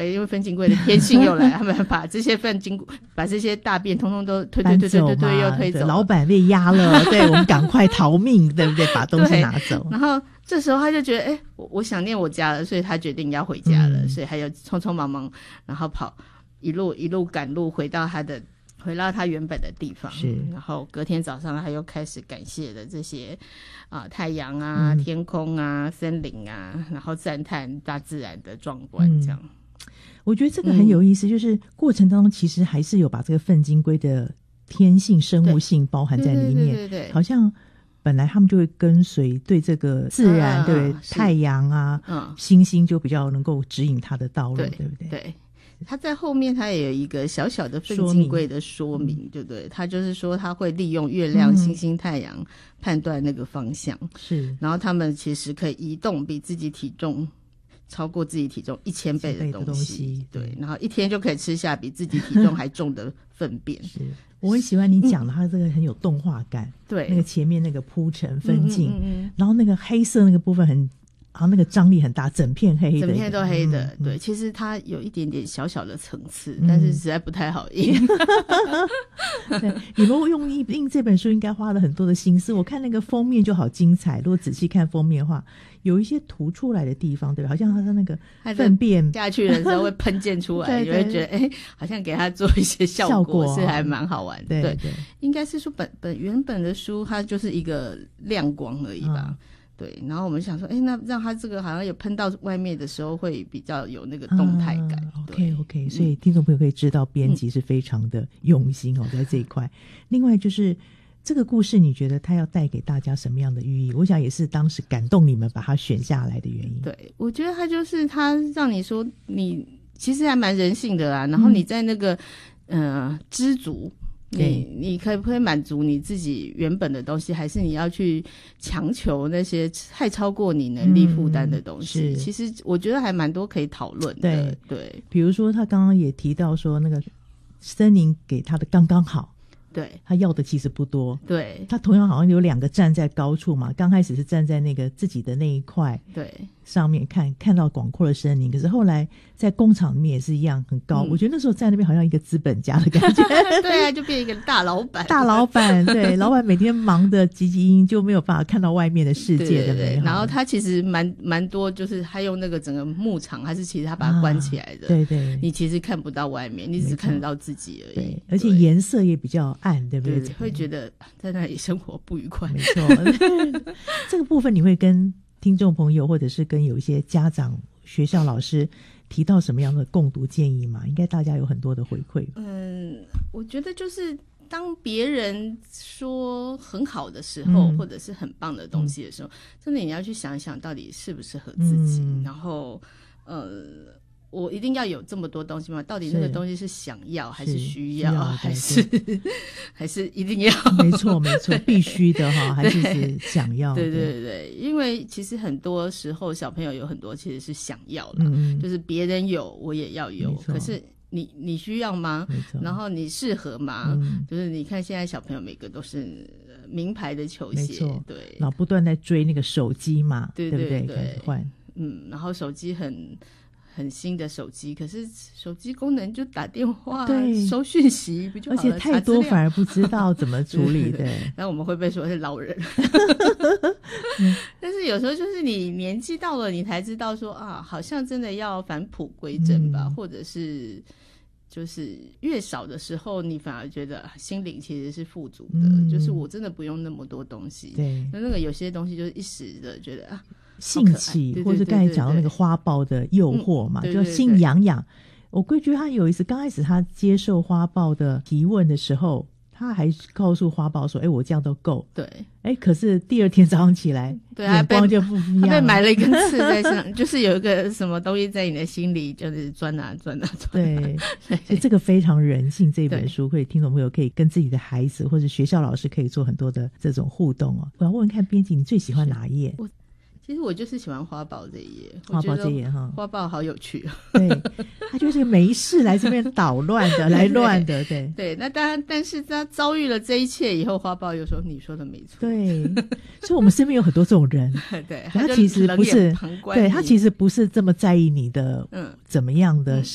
因为粪金龟的天性又来，他们把这些把这些大便通通都推又推走， 老板被压了，对，我们赶快逃命，对不对？把东西拿走。 然后这时候他就觉得，我想念我家了，所以他决定要回家了，所以他就匆匆忙忙，然后跑一路赶路回到他原本的地方。是，然后隔天早上他又开始感谢了这些太阳啊、天空啊、森林啊，然后赞叹大自然的壮观这样。 我觉得这个很有意思，就是过程当中其实还是有把这个粪金龟的天性、生物性包含在里面。对，好像本来他们就会跟随对这个自然，对太阳啊、星星就比较能够指引它的道路，对不对？对。 他在后面他也有一个小小的粪金龟的说明，对不对？他就是说他会利用月亮、星星、太阳判断那个方向，是。然后他们其实可以移动比自己体重超过自己体重1000倍的东西，对。然后一天就可以吃下比自己体重还重的粪便。是， 我很喜欢你讲的，它这个很有动画感，对，那个前面那个铺陈分镜，然后那个黑色那个部分那个张力很大，整片黑的， 整片都黑的。对，其实它有一点点小小的层次，但是实在不太好印。 对，你们用印这本书应该花了很多的心思。我看那个封面就好精彩，如果仔细看封面的话，有一些凸出来的地方，对吧？好像它的那个粪便下去的时候会喷溅出来，你会觉得好像给它做一些效果是还蛮好玩的。对，应该是说原本的书它就是一个亮光而已吧。对，然后我们想说，那让它这个好像有喷到外面的时候，会比较有那个动态感。 OK， 所以听众朋友可以知道，编辑是非常的用心在这一块。另外就是这个故事，你觉得它要带给大家什么样的寓意？我想也是当时感动你们把它选下来的原因。 对，我觉得它就是它让你说，你其实还蛮人性的啦。然后你在那个知足。你可不可以满足你自己原本的东西，还是你要去强求那些太超过你能力负担的东西？其实我觉得还蛮多可以讨论的。对， 比如说他刚刚也提到说，那个森林给他的刚刚好。对，他要的其实不多。对，他同样好像有2个站在高处嘛，刚开始是站在那个自己的那一块上面看到广阔的森林，可是后来在工厂里面也是一样很高。我觉得那时候在那边好像一个资本家的感觉。 对啊，就变一个大老板。 对，老板每天忙得汲汲营营，就没有办法看到外面的世界的美好。 然后他其实蛮多，就是他用那个整个牧场，还是其实他把它关起来的。对，你其实看不到外面，你只看得到自己而已。 而且颜色也比较暗，对不对？ 会觉得在那里生活不愉快。 没错。这个部分你会跟听众朋友或者是跟有一些家长、学校老师提到什么样的共读建议吗？应该大家有很多的回馈。 我觉得就是当别人说很好的时候，或者是很棒的东西的时候，真的你要去想一想到底适不适合自己。然后我一定要有这么多东西吗？到底那个东西是想要还是需要，还是一定要？ 没错，必须的哈，还是想要？ 对，因为其实很多时候小朋友有很多其实是想要的，就是别人有我也要有，可是你需要吗？然后你适合吗？就是你看现在小朋友每个都是名牌的球鞋，对， 然后不断在追那个手机嘛，对不对？开始换， 然后手机很新的手机，可是手机功能就打电话、收讯息不就好了？ 而且太多反而不知道怎么处理的。 那我们会被说是老人。但是有时候就是你年纪到了，你才知道说好像真的要返璞归真吧，或者是就是越少的时候，你反而觉得心灵其实是富足的，就是我真的不用那么多东西。对，那个有些东西就是一时的觉得兴起，或是刚才讲到那个花豹的诱惑嘛，就心痒痒。我会觉得他有一次刚开始他接受花豹的提问的时候，他还告诉花豹说我这样都够。对，可是第二天早上起来，眼光就不一样了， 他被埋了一根刺在上，就是有一个什么东西在你的心里就是钻啊。 对，所以这个非常人性，这本书会听众朋友可以跟自己的孩子或者学校老师可以做很多的这种互动哦。我要问问看编辑，你最喜欢哪一页？ 其实我就是喜欢花豹这一页， 花豹这一页哈， 花豹好有趣。 对，他就是没事来这边捣乱的，来乱的， 对。那当然，但是他遭遇了这一切以后，花豹又说：“你说的没错。” 对，所以我们身边有很多这种人， 对， 他其实不是，对他其实不是这么在意你的怎么样的